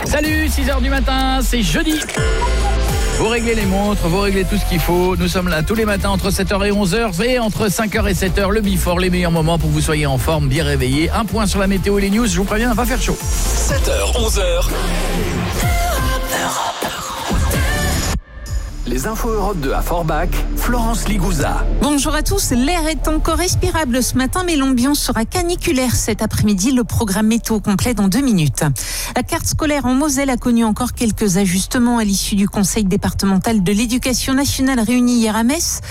Salut, 6h du matin, c'est jeudi. Vous réglez les montres, vous réglez tout ce qu'il faut. Nous sommes là tous les matins entre 7h et 11h et entre 5h et 7h, le Before, les meilleurs moments pour que vous soyez en forme, bien réveillés. Un point sur la météo et les news, je vous préviens, va faire chaud. 7h, 11h. Les infos Europe 2 à Forbach, Florence Ligouza. Bonjour à tous, l'air est encore respirable ce matin, mais l'ambiance sera caniculaire cet après-midi. Le programme météo complet dans 2 minutes. La carte scolaire en Moselle a connu encore quelques ajustements à l'issue du conseil départemental de l'éducation nationale réuni hier à Metz.